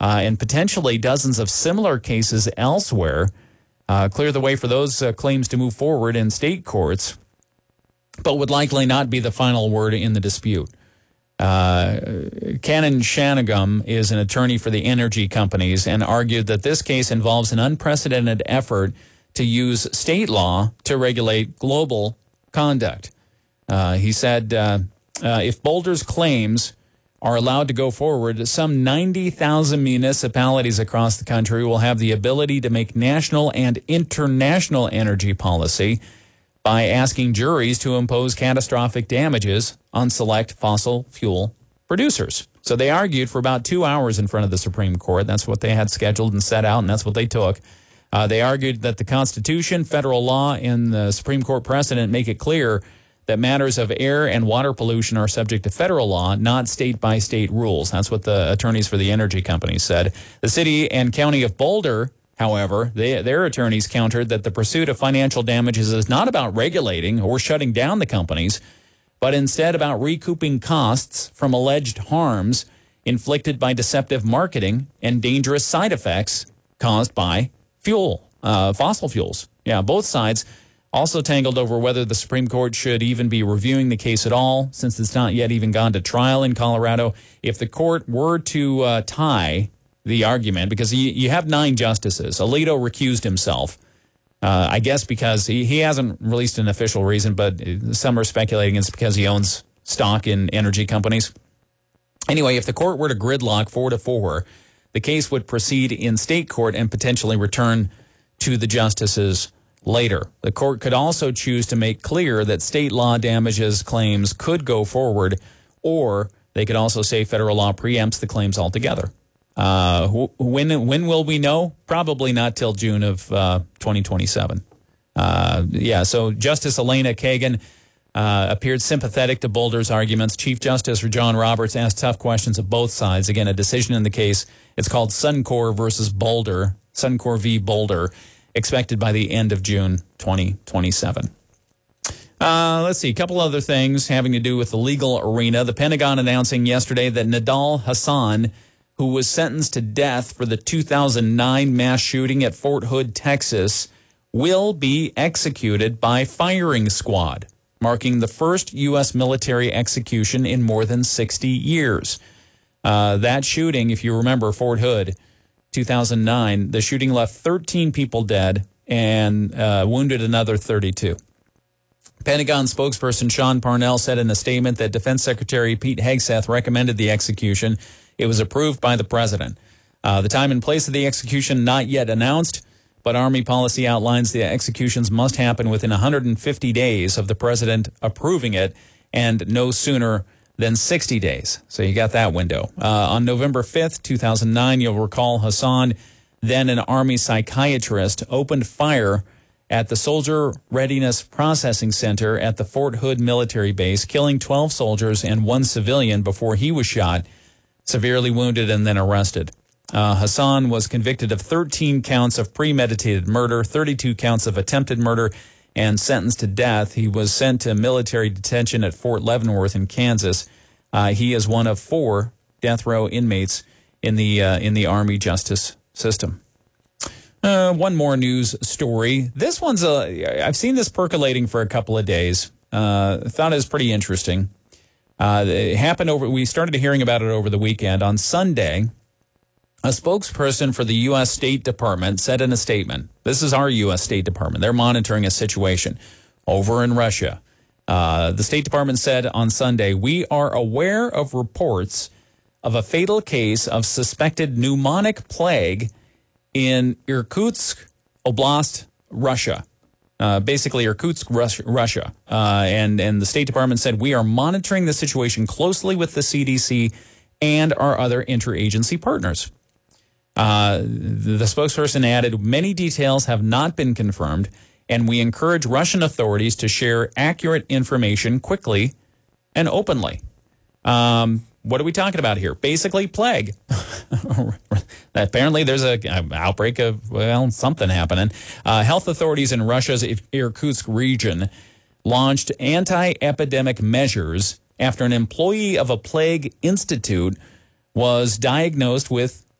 and potentially dozens of similar cases elsewhere, clear the way for those claims to move forward in state courts, but would likely not be the final word in the dispute. Canon Shanagum is an attorney for the energy companies and argued that this case involves an unprecedented effort to use state law to regulate global conduct. He said if Boulder's claims are allowed to go forward, some 90,000 municipalities across the country will have the ability to make national and international energy policy by asking juries to impose catastrophic damages on select fossil fuel producers. So they argued for about 2 hours in front of the Supreme Court. That's what they had scheduled and set out, and that's what they took. They argued that the Constitution, federal law, and the Supreme Court precedent make it clear that matters of air and water pollution are subject to federal law, not state-by-state rules. That's what the attorneys for the energy companies said. The city and county of Boulder, however, their attorneys countered that the pursuit of financial damages is not about regulating or shutting down the companies, but instead about recouping costs from alleged harms inflicted by deceptive marketing and dangerous side effects caused by fossil fuels. Yeah, both sides also tangled over whether the Supreme Court should even be reviewing the case at all, since it's not yet even gone to trial in Colorado. If the court were to tie the argument, because you have 9 justices. Alito recused himself, I guess because he hasn't released an official reason, but some are speculating it's because he owns stock in energy companies. Anyway, if the court were to gridlock 4-4, the case would proceed in state court and potentially return to the justices later. The court could also choose to make clear that state law damages claims could go forward, or they could also say federal law preempts the claims altogether. When will we know? Probably not till June of 2027. So Justice Elena Kagan appeared sympathetic to Boulder's arguments. Chief Justice John Roberts asked tough questions of both sides. Again, a decision in the case. It's called Suncor versus Boulder, Suncor v. Boulder, expected by the end of June 2027. Let's see, a couple other things having to do with the legal arena. The Pentagon announcing yesterday that Nidal Hasan, who was sentenced to death for the 2009 mass shooting at Fort Hood, Texas, will be executed by firing squad, marking the first U.S. military execution in more than 60 years. That shooting, if you remember, Fort Hood, 2009, the shooting left 13 people dead and wounded another 32. Pentagon spokesperson Sean Parnell said in a statement that Defense Secretary Pete Hegseth recommended the execution. It was approved by the president. The time and place of the execution not yet announced, but Army policy outlines the executions must happen within 150 days of the president approving it and no sooner than 60 days. So you got that window. On November 5th, 2009, you'll recall Hassan, then an Army psychiatrist, opened fire at the Soldier Readiness Processing Center at the Fort Hood military base, killing 12 soldiers and 1 civilian before he was shot, severely wounded, and then arrested. Hassan was convicted of 13 counts of premeditated murder, 32 counts of attempted murder, and sentenced to death. He was sent to military detention at Fort Leavenworth in Kansas. He is one of 4 death row inmates in the Army justice system. One more news story. This one's I've seen this percolating for a couple of days. Thought it was pretty interesting. It happened we started hearing about it over the weekend. On Sunday, a spokesperson for the U.S. State Department said in a statement, this is our U.S. State Department, they're monitoring a situation over in Russia. The State Department said on Sunday, we are aware of reports of a fatal case of suspected pneumonic plague in Irkutsk Oblast, Russia. Basically Irkutsk, Russia. And the State Department said, we are monitoring the situation closely with the CDC and our other interagency partners. The spokesperson added, many details have not been confirmed, and we encourage Russian authorities to share accurate information quickly and openly. What are we talking about here? Basically, plague. Apparently, there's an outbreak of, something happening. Health authorities in Russia's Irkutsk region launched anti-epidemic measures after an employee of a plague institute was diagnosed with